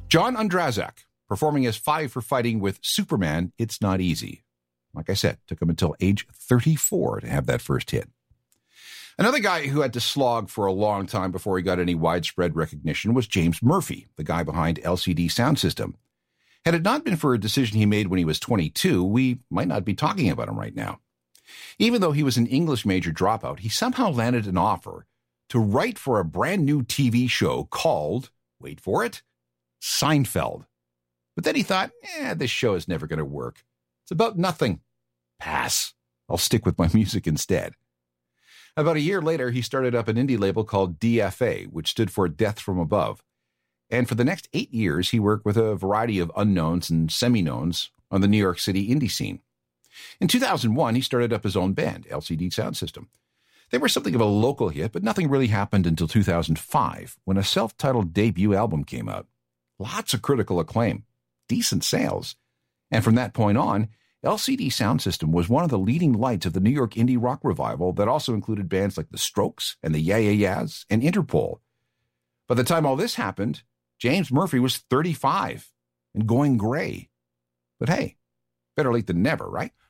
John Ondrazak, performing as Five for Fighting with Superman, It's Not Easy. Like I said, took him until age 34 to have that first hit. Another guy who had to slog for a long time before he got any widespread recognition was James Murphy, the guy behind LCD Soundsystem. Had it not been for a decision he made when he was 22, we might not be talking about him right now. Even though he was an English major dropout, he somehow landed an offer to write for a brand new TV show called, wait for it, Seinfeld. But then he thought, this show is never going to work. It's about nothing. Pass. I'll stick with my music instead. About a year later, he started up an indie label called DFA, which stood for Death from Above. And for the next 8 years, he worked with a variety of unknowns and semi-knowns on the New York City indie scene. In 2001, he started up his own band, LCD Soundsystem. They were something of a local hit, but nothing really happened until 2005, when a self-titled debut album came out. Lots of critical acclaim, decent sales. And from that point on, LCD Soundsystem was one of the leading lights of the New York indie rock revival that also included bands like The Strokes and the Yeah Yeah Yeahs and Interpol. By the time all this happened, James Murphy was 35 and going gray. But hey, better late than never, right?